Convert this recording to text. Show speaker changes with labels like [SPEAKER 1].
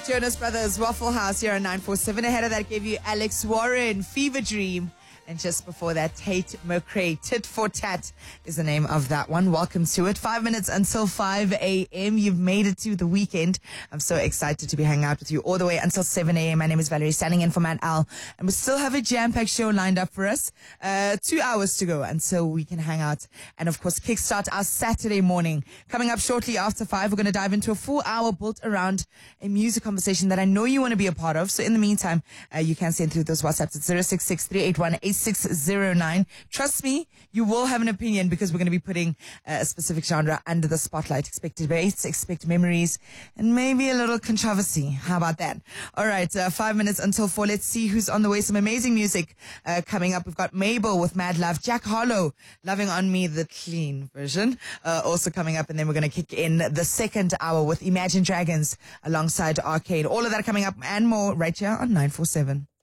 [SPEAKER 1] Jonas Brothers, Waffle House here on 947. Ahead of that, gave you Alex Warren, Fever Dream. And just before that, Tate McRae, Tit for Tat is the name of that one. Welcome to it. 5 minutes until 5 a.m. You've made it to the weekend. I'm so excited to be hanging out with you all the way until 7 a.m. My name is Valerie, standing in for Matt Al. And we still have a jam-packed show lined up for us. 2 hours to go until we can hang out and, of course, kickstart our Saturday morning. Coming up shortly after 5, we're going to dive into a full hour built around a music conversation that I know you want to be a part of. So in the meantime, you can send through those WhatsApps at 066-381-8609. Trust me, you will have an opinion because we're going to be putting a specific genre under the spotlight. Expect debates, expect memories, and maybe a little controversy. How about that? All right, 5 minutes until 4. Let's see who's on the way. Some amazing music coming up. We've got Mabel with Mad Love, Jack Harlow, Loving on Me, the clean version, also coming up. And then we're going to kick in the second hour with Imagine Dragons alongside Arcade. All of that coming up and more right here on 947.